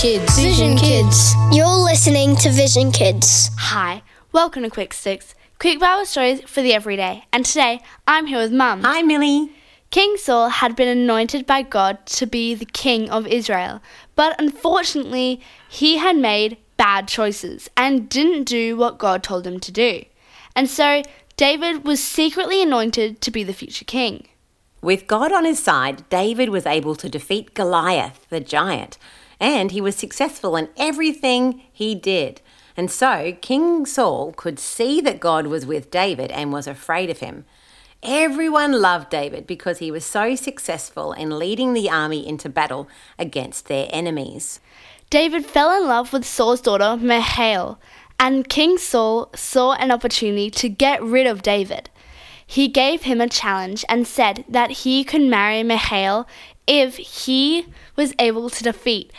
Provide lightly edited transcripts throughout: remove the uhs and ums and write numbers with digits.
Kids. Vision Kids. You're listening to Vision Kids. Hi, welcome to Quick Sticks, quick Bible stories for the everyday. And today, I'm here with Mum. Hi, Millie. King Saul had been anointed by God to be the king of Israel, but unfortunately, he had made bad choices and didn't do what God told him to do. And so, David was secretly anointed to be the future king. With God on his side, David was able to defeat Goliath, the giant, and he was successful in everything he did. And so King Saul could see that God was with David and was afraid of him. Everyone loved David because he was so successful in leading the army into battle against their enemies. David fell in love with Saul's daughter, Michal, and King Saul saw an opportunity to get rid of David. He gave him a challenge and said that he could marry Michal if he was able to defeat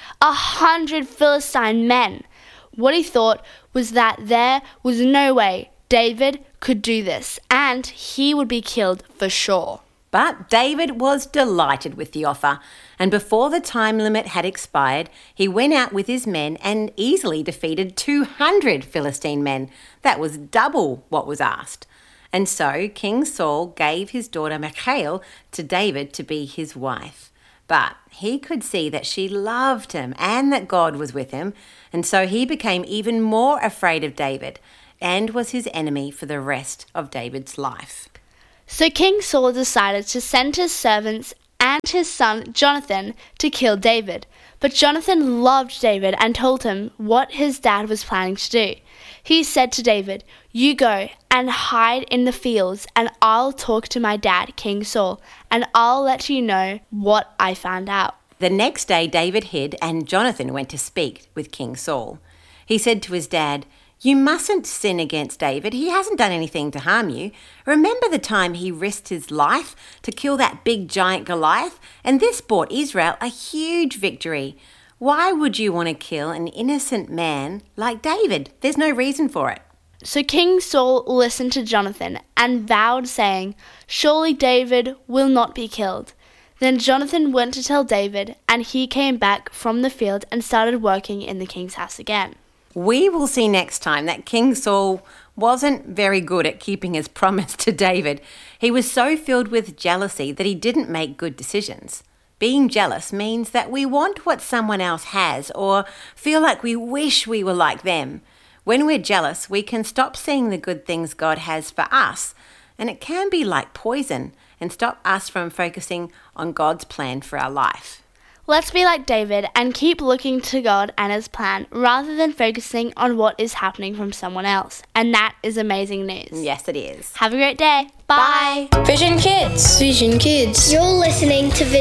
100 Philistine men. What he thought was that there was no way David could do this, and he would be killed for sure. But David was delighted with the offer, and before the time limit had expired, he went out with his men and easily defeated 200 Philistine men. That was double what was asked. And so King Saul gave his daughter Michal to David to be his wife. But he could see that she loved him and that God was with him, and so he became even more afraid of David and was his enemy for the rest of David's life. So King Saul decided to send his servants and his son Jonathan to kill David. But Jonathan loved David and told him what his dad was planning to do. He said to David, "You go and hide in the fields, and I'll talk to my dad, King Saul, and I'll let you know what I found out." The next day David hid, and Jonathan went to speak with King Saul. He said to his dad, "You mustn't sin against David. He hasn't done anything to harm you. Remember the time he risked his life to kill that big giant Goliath? And this brought Israel a huge victory. Why would you want to kill an innocent man like David? There's no reason for it." So King Saul listened to Jonathan and vowed, saying, "Surely David will not be killed." Then Jonathan went to tell David, and he came back from the field and started working in the king's house again. We will see next time that King Saul wasn't very good at keeping his promise to David. He was so filled with jealousy that he didn't make good decisions. Being jealous means that we want what someone else has or feel like we wish we were like them. When we're jealous, we can stop seeing the good things God has for us, and it can be like poison and stop us from focusing on God's plan for our life. Let's be like David and keep looking to God and his plan rather than focusing on what is happening from someone else. And that is amazing news. Yes, it is. Have a great day. Bye. Vision Kids. Vision Kids. You're listening to